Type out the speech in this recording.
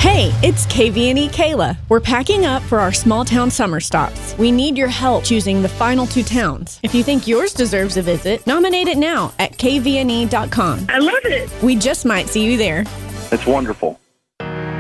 Hey, it's KVNE Kayla. We're packing up for our small town summer stops. We need your help choosing the final 2 towns. If you think yours deserves a visit, nominate it now at kvne.com. I love it. We just might see you there. It's wonderful.